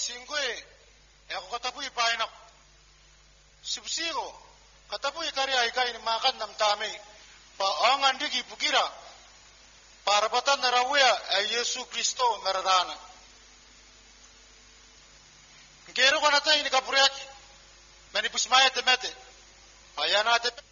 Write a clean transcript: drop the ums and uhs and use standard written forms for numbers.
Pasinggoy, ako katapuy painak. Sibsigo, katapuy kari ay kain makan nam tami. Paangan digi bukira. Parapatan narawaya ay Yesu Kristo meradana. Kero ko na tayo ni kapuryak. Manipusmaya temete. Ayana temete.